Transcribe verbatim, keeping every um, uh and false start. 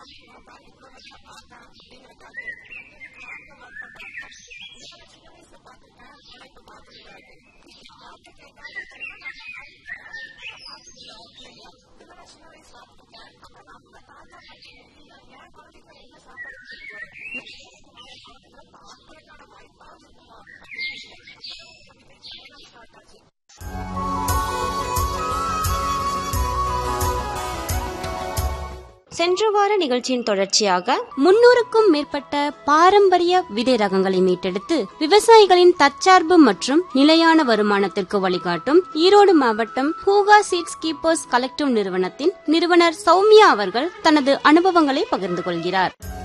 சென்ற வார நிகழ்ச்சியின் தொடர்ச்சியாக முன்னூறுக்கும் மேற்பட்ட பாரம்பரிய விதை ரகங்களை மீட்டெடுத்து விவசாயிகளின் தற்சார்பு மற்றும் நிலையான வருமானத்திற்கு வழிகாட்டும் ஈரோடு மாவட்டம் ஹூகா சீட்ஸ் கீப்பர்ஸ் கலெக்டிவ் நிறுவனத்தின் நிறுவனர் சௌமியா அவர்கள் தனது அனுபவங்களை பகிர்ந்து கொள்கிறார்.